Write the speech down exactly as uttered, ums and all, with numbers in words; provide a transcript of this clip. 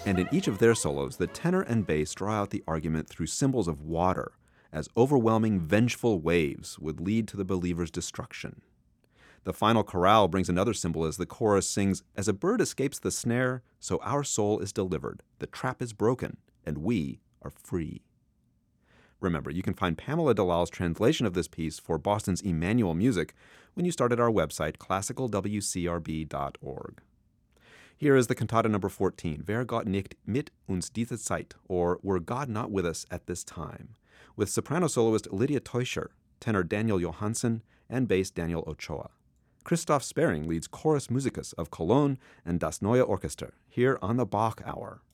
And in each of their solos, the tenor and bass draw out the argument through symbols of water, as overwhelming, vengeful waves would lead to the believer's destruction. The final chorale brings another symbol as the chorus sings, "As a bird escapes the snare, so our soul is delivered. The trap is broken, and we are free." Remember, you can find Pamela Delal's translation of this piece for Boston's Emmanuel Music when you start at our website, classical w c r b dot org. Here is the cantata number fourteen, Wer Gott nicht mit uns diese Zeit, or Were God Not With Us at This Time, with soprano soloist Lydia Teuscher, tenor Daniel Johansen, and bass Daniel Ochoa. Christoph Sparing leads Chorus Musicus of Cologne and Das Neue Orchester here on the Bach Hour.